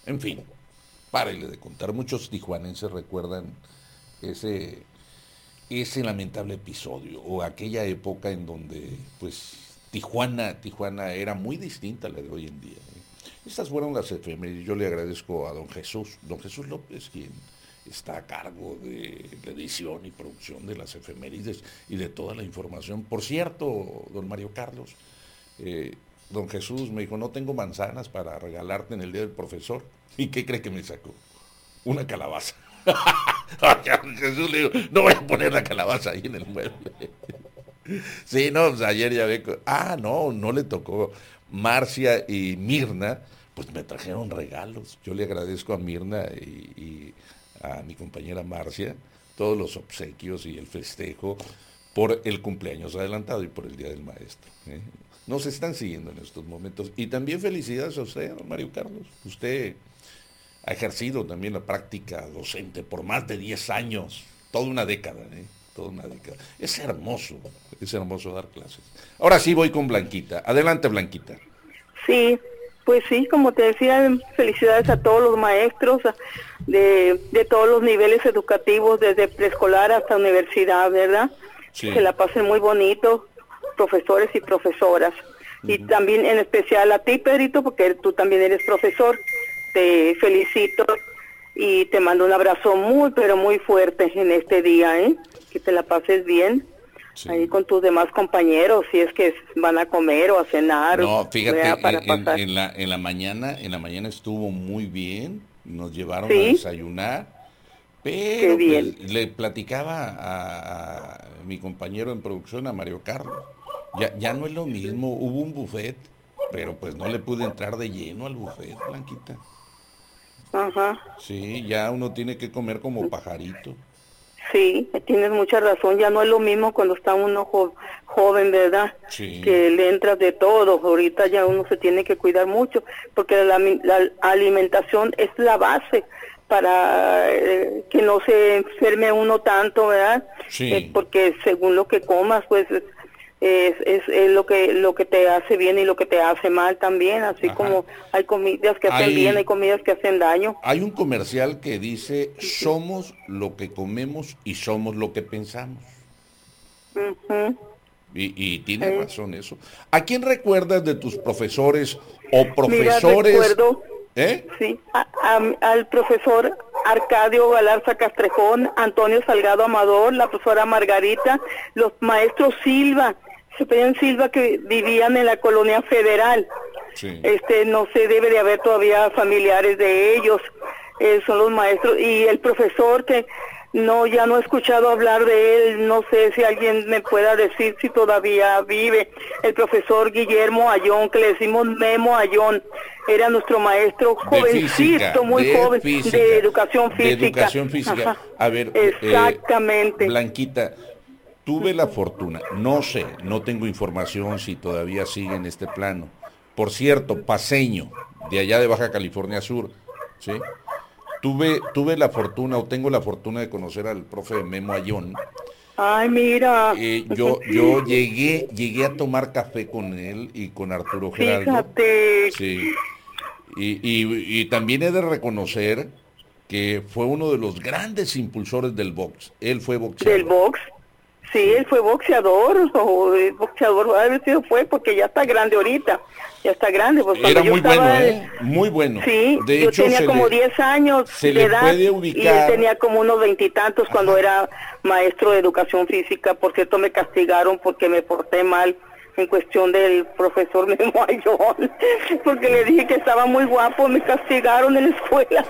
En fin, párele de contar. Muchos tijuanenses recuerdan ese, ese lamentable episodio o aquella época en donde pues Tijuana era muy distinta a la de hoy en día. Estas fueron las efemérides. Yo le agradezco a don Jesús López, quien está a cargo de la edición y producción de las efemérides y de toda la información. Por cierto, don Mario Carlos, eh, don Jesús me dijo, no tengo manzanas para regalarte en el día del profesor. ¿Y qué cree que me sacó? Una calabaza. Jesús le digo, no voy a poner la calabaza ahí en el mueble. Sí, no, pues ayer ya ve. No, no le tocó. Marcia y Mirna, pues me trajeron regalos. Yo le agradezco a Mirna y a mi compañera Marcia todos los obsequios y el festejo por el cumpleaños adelantado y por el Día del Maestro. ¿Eh? Nos están siguiendo en estos momentos. Y también felicidades a usted, don Mario Carlos. Usted ha ejercido también la práctica docente por más de 10 años, toda una década, ¿eh? Toda una década. Es hermoso dar clases. Ahora sí voy con Blanquita. Adelante, Blanquita. Sí, pues sí, como te decía, felicidades a todos los maestros de todos los niveles educativos, desde preescolar hasta universidad, ¿verdad? Que Sí. la pasen muy bonito, profesores y profesoras. Y Ujú. también en especial a ti, Pedrito, porque tú también eres profesor. Te felicito y te mando un abrazo muy, pero muy fuerte en este día, ¿eh? Que te la pases bien ahí Sí. con tus demás compañeros, si es que van a comer o a cenar, No, ¿verdad? fíjate, Para pasar. en la mañana estuvo muy bien, nos llevaron a Sí, desayunar, qué pero bien. pues le platicaba a mi compañero en producción, a Mario Carlos, ya no es lo mismo, hubo un buffet, pero pues no le pude entrar de lleno al buffet, Blanquita. Ajá. Sí, ya uno tiene que comer como pajarito. Sí, tienes mucha razón. Ya no es lo mismo cuando está uno joven, ¿verdad? Sí, Que le entras de todo. Ahorita ya uno se tiene que cuidar mucho porque la alimentación es la base para que no se enferme uno tanto, ¿verdad? sí, Porque según lo que comas, pues es lo que te hace bien y lo que te hace mal también. Así ajá. como hay comidas que hacen bien, hay Hay, comidas que hacen daño. hay un comercial que dice, somos lo que comemos y somos lo que pensamos. Ujú. Y tiene Eh, razón eso. ¿A quién recuerdas de tus profesores o Mira, profesores? recuerdo, ¿Eh? sí, al profesor Arcadio Galarza Castrejón, Antonio Salgado Amador, la profesora Margarita, los maestros Silva, se pedían Silva, que vivían en la colonia Federal. Sí. No se debe de haber todavía familiares de ellos, son los maestros, y el profesor que no, ya no he escuchado hablar de él, no sé si alguien me pueda decir si todavía vive, el profesor Guillermo Ayón, que le decimos Memo Ayón, era nuestro maestro jovencito, muy joven, de educación De física. educación física. Ajá, A ver, exactamente. Blanquita, tuve la fortuna, no sé, no tengo información si todavía sigue en este plano. Por cierto, paseño, de allá de Baja California Sur, ¿sí? Tuve la fortuna o tengo la fortuna de conocer al profe Memo Ayón. Ay, mira, Yo llegué a tomar café con él y con Arturo Geraldo, fíjate, sí, y también he de reconocer que fue uno de los grandes impulsores del box. Él fue del boxeador, box. Sí, sí. él fue boxeador, o boxeador, ha de haber sido fue, porque ya está grande ahorita, ya está grande, pues cuando Era yo muy bueno, estaba, ¿eh? Muy bueno. sí, De yo hecho, tenía como 10 años se de le edad, puede y él ubicar, tenía como unos veintitantos cuando ajá, era maestro de educación física. Por cierto, me castigaron porque me porté mal en cuestión del profesor Memo Ayón, porque le dije que estaba muy guapo, me castigaron en la escuela.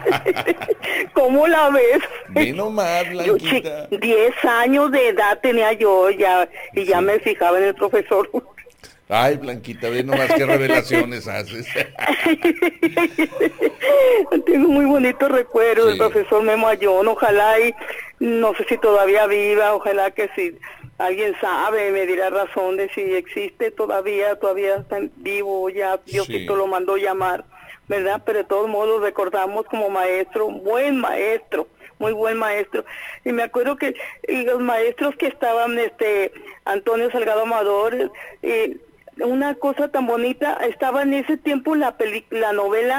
¿Cómo la ves? ve nomás, Yo, Blanquita. 10 años de edad tenía yo ya, y ya Sí. me fijaba en el profesor. Ay, Blanquita, ve nomás qué revelaciones haces. Tengo muy bonitos recuerdos del Sí. profesor Memo Ayón. Ojalá y no sé si todavía viva, ojalá que si alguien sabe me dirá razón de si existe todavía está vivo, ya Diosito Sí, lo mandó llamar, ¿verdad? Pero de todos modos lo recordamos como maestro, un buen maestro, muy buen maestro. Y me acuerdo que los maestros que estaban, Antonio Salgado Amador, una cosa tan bonita, estaba en ese tiempo la novela